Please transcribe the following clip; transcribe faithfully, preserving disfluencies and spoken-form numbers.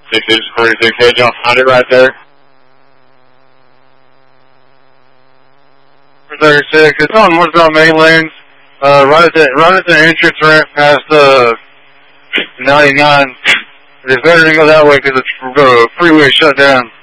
six six forty-six, hey, don't find it right there. thirty-six, it's on northbound main lanes, uh, right at the, right at the entrance ramp past, uh, ninety-nine. It's better to go that way because the freeway shut down.